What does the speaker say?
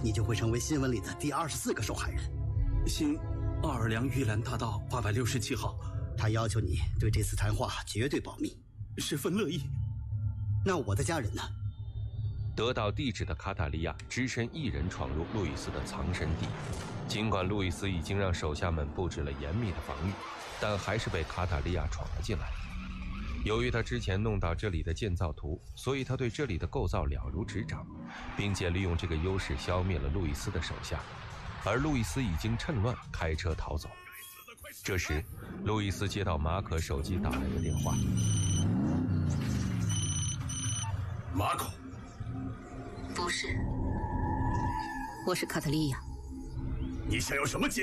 你就会成为新闻里的第24个受害人。 新奥尔良玉兰大道867号。 他要求你对这次谈话绝对保密。 十分乐意。 那我的家人呢？ 得到地址的卡塔利亚只身一人闯入路易斯的藏身地，尽管路易斯已经让手下们布置了严密的防御，但还是被卡塔利亚闯了进来。由于他之前弄到这里的建造图，所以他对这里的构造了如指掌，并且利用这个优势消灭了路易斯的手下，而路易斯已经趁乱开车逃走。这时路易斯接到马可手机打来的电话。 马可？ 不是，我是卡特利亚。 你想要什么结